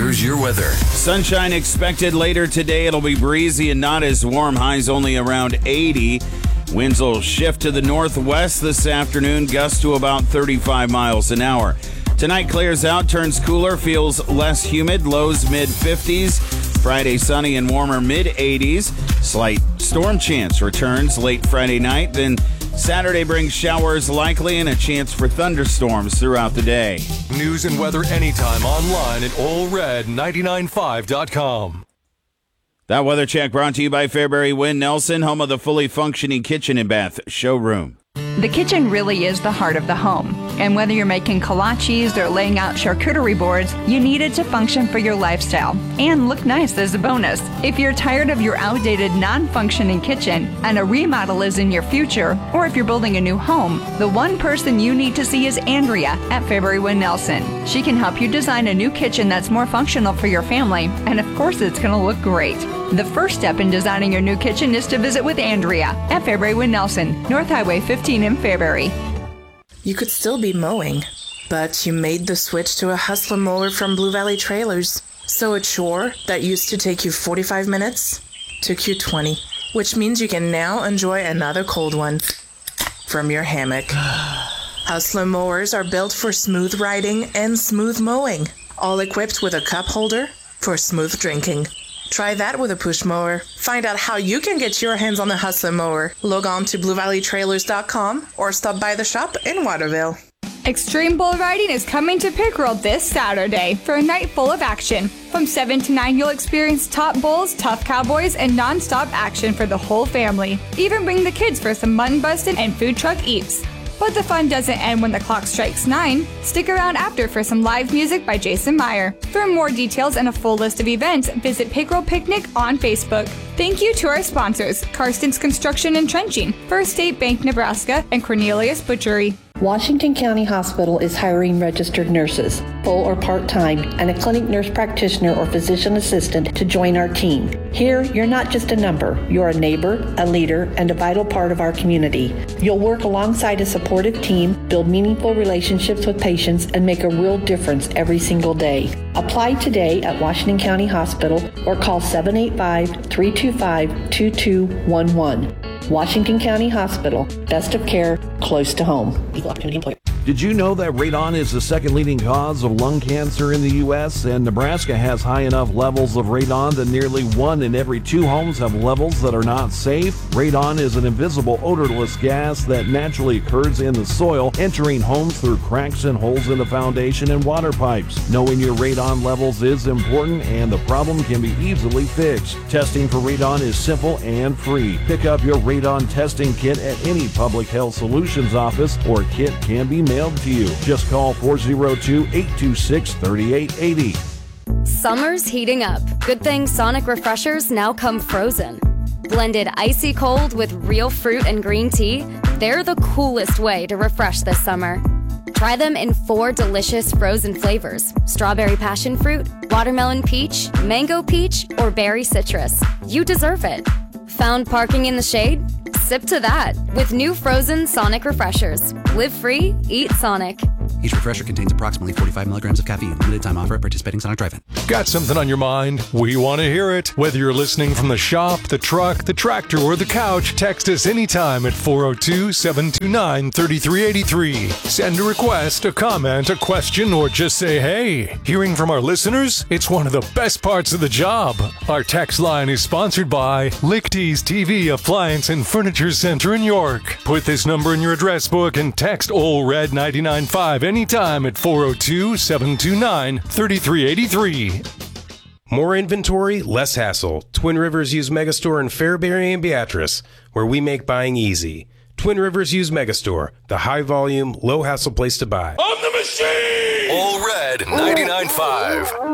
Here's your weather. Sunshine expected later today. It'll be breezy and not as warm. Highs only around 80. Winds will shift to the northwest this afternoon. Gusts to about 35 miles an hour. Tonight clears out, turns cooler, feels less humid. Lows mid-50s. Friday sunny and warmer mid-80s. Slight storm chance returns late Friday night. Then Saturday brings showers likely and a chance for thunderstorms throughout the day. News and weather anytime online at allred995.com. That weather check brought to you by Fairbury Wynn Nelson, home of the fully functioning kitchen and bath showroom. The kitchen really is the heart of the home. And whether you're making kolaches or laying out charcuterie boards, you need it to function for your lifestyle and look nice as a bonus. If you're tired of your outdated, non-functioning kitchen and a remodel is in your future, or if you're building a new home, the one person you need to see is Andrea at Fairbury Wynn Nelson. She can help you design a new kitchen that's more functional for your family, and of course it's going to look great. The first step in designing your new kitchen is to visit with Andrea at Fairbury Wynn Nelson, North Highway 15 in Fairbury. You could still be mowing, but you made the switch to a Hustler mower from Blue Valley Trailers. So a chore that used to take you 45 minutes took you 20, which means you can now enjoy another cold one from your hammock. Hustler mowers are built for smooth riding and smooth mowing, all equipped with a cup holder for smooth drinking. Try that with a push mower. Find out how you can get your hands on the Hustler mower. Log on to BlueValleyTrailers.com or stop by the shop in Waterville. Extreme Bull Riding is coming to Pickerel this Saturday for a night full of action. From 7 to 9, you'll experience top bulls, tough cowboys, and non-stop action for the whole family. Even bring the kids for some mutton busting and food truck eats. But the fun doesn't end when the clock strikes 9. Stick around after for some live music by Jason Meyer. For more details and a full list of events, visit Pickerel Picnic on Facebook. Thank you to our sponsors, Karsten's Construction and Trenching, First State Bank Nebraska, and Cornelius Butchery. Washington County Hospital is hiring registered nurses, full or part-time, and a clinic nurse practitioner or physician assistant to join our team. Here, you're not just a number. You're a neighbor, a leader, and a vital part of our community. You'll work alongside a supportive team, build meaningful relationships with patients, and make a real difference every single day. Apply today at Washington County Hospital or call 785-325-2211. Washington County Hospital, best of care, close to home. Equal opportunity employer. Did you know that radon is the second leading cause of lung cancer in the U.S., and Nebraska has high enough levels of radon that nearly 1 in every 2 homes have levels that are not safe? Radon is an invisible, odorless gas that naturally occurs in the soil, entering homes through cracks and holes in the foundation and water pipes. Knowing your radon levels is important, and the problem can be easily fixed. Testing for radon is simple and free. Pick up your radon testing kit at any Public Health Solutions office, or a kit can be mailed to you. Just call 402-826-3880. Summer's heating up. Good thing Sonic Refreshers now come frozen. Blended icy cold with real fruit and green tea, they're the coolest way to refresh this summer. Try them in 4 delicious frozen flavors: strawberry passion fruit, watermelon peach, mango peach, or berry citrus. You deserve it. Found parking in the shade? Sip to that with new frozen Sonic Refreshers. Live free, eat Sonic. Each refresher contains approximately 45 milligrams of caffeine. Limited time offer at participating Sonic Drive-In. Got something on your mind? We want to hear it. Whether you're listening from the shop, the truck, the tractor, or the couch, text us anytime at 402-729-3383. Send a request, a comment, a question, or just say hey. Hearing from our listeners? It's one of the best parts of the job. Our text line is sponsored by Lichty's TV Appliance and Furniture Center in York. Put this number in your address book and text OLRED995 anytime at 402-729-3383. More inventory, less hassle. Twin Rivers Used Megastore in Fairbury and Beatrice, where we make buying easy. Twin Rivers Used Megastore, the high volume, low hassle place to buy. On the machine! All Red 99.5.